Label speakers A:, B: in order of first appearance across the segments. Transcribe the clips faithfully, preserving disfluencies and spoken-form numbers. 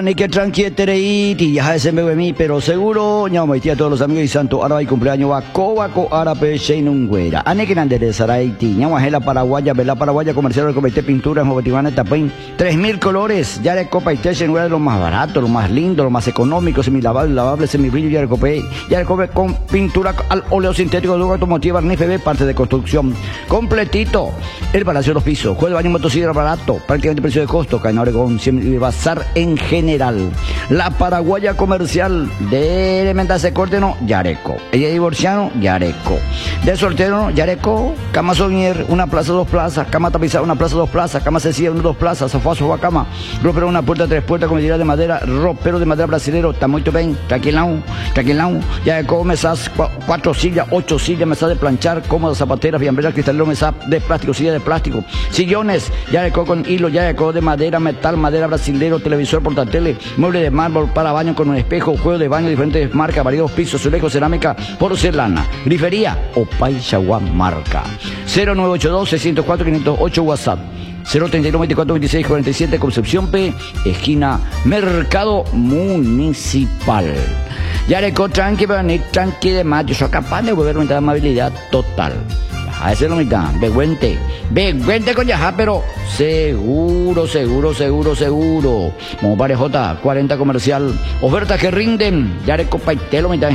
A: Ni que tranquietereiti, ya se me ve mí, pero seguro, ya me a todos los amigos y santo, ahora hay cumpleaños, va cobaco, árabe, sheinungüera. Ane que nande de Saraiti, ya la paraguaya, vela paraguaya, comercial, del comité pintura, en Jovetivana, Tapín, tres mil colores, ya de copa y té, sheinungüera, lo más barato, lo más lindo, lo más económico, semilavable, lavable, semibrillo, ya de copé, ya de cope con pintura al óleo sintético, de automotiva, barniz, F B, parte de construcción, completito, el Palacio de los Pisos, juego de baño, motocicleta barato, prácticamente precio de costo, Caña Oregón, bazar en general. La paraguaya comercial de Elementarse Córteno, Yareco. Ella es divorciano, Yareco. De soltero, Yareco. Cama Soñer, una plaza, dos plazas. Cama tapizada, una plaza, dos plazas. Cama sencilla, una, dos plazas. Sofá, sofá, cama. Ropero, una puerta, tres puertas, con medida de madera. Ropero de madera brasilero, tamoito bien. Tranquilão, tranquilão. Yareco, mesas, cuatro sillas, ocho sillas, mesas de planchar, cómodas, zapateras, fiambreras, cristalero, mesa de plástico, silla de plástico. Sillones, Yareco con hilo, Yareco de madera, metal, madera brasilero, televisor portátil, mueble de mármol para baño con un espejo, juego de baño, diferentes marcas, variados pisos, azulejos, cerámica, porcelana, grifería o Paishawan marca. cero nueve ocho dos, seis cero cuatro, cinco cero ocho WhatsApp. cero treinta y uno, veinticuatro, veintiséis, cuarenta y siete, Concepción P, esquina Mercado Municipal. Yareco tranqui, venir tranqui de más, yo soy capaz de volver a aumentar la amabilidad total. A ese lo mitad, Beguente, Beguente con Yajá, pero seguro, seguro, seguro, seguro. Como Parejota, cuarenta comercial, ofertas que rinden, Yareco Paitelo mitad.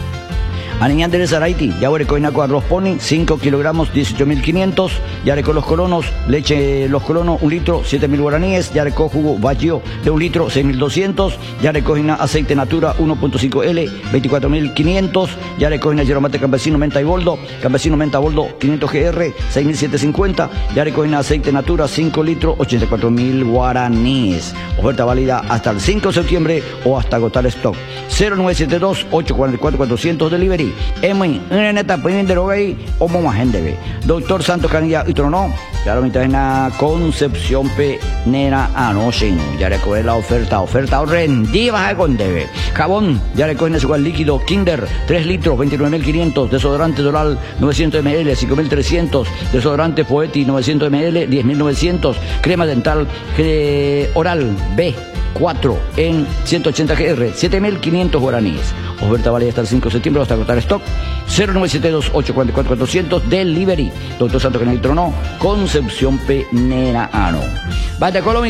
A: Aniñán de Saraiti, Yareco Inaco arroz pony, cinco kilogramos, dieciocho mil quinientos, Yareco los colonos, leche los colonos, un litro, siete mil guaraníes, Yareco jugo Baggio de un litro, seis mil doscientos, Yareco aceite natura uno punto cinco L, veinticuatro mil quinientos, Yareco yeromate campesino menta y boldo, campesino menta boldo quinientos G R, seis mil setecientos cincuenta, Yareco aceite natura cinco litros, ochenta y cuatro mil guaraníes. Oferta válida hasta el cinco de septiembre o hasta agotar stock. cero nueve siete dos, ocho cuatro cuatro, cuatrocientos delivery. Emi, en esta primera de Rogay, o Momagende. Doctor Santos Canilla y Trono, ya lo mitad en la Concepción P. Nera Anoche. Ya recoge la oferta, oferta rendida con debe. Jabón, ya recoge ese igual líquido Kinder, tres litros, veintinueve mil quinientos. Desodorante Doral, novecientos mililitros, cinco mil trescientos. Desodorante Poeti, novecientos mililitros, diez mil novecientos. Crema dental eh, oral B. cuatro en ciento ochenta G R, siete mil quinientos guaraníes. Oferta válida hasta el cinco de septiembre hasta agotar stock. cero nueve siete dos, ocho cuatro cuatro, cuatrocientos delivery. Doctor Santo Canal Trono, Concepción P. Nera Ano. Bate Colombia.